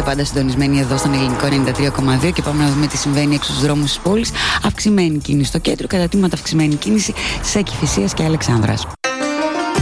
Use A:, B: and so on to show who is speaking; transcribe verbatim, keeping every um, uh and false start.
A: πάντα συντονισμένοι εδώ στον Ελληνικό ενενήντα τρία κόμμα δύο και πάμε να δούμε τι συμβαίνει έξω στους δρόμους της πόλης. Αυξημένη κίνηση στο κέντρο, κατά τμήματα αυξημένη κίνηση σε Κηφισίας και Αλεξάνδρας.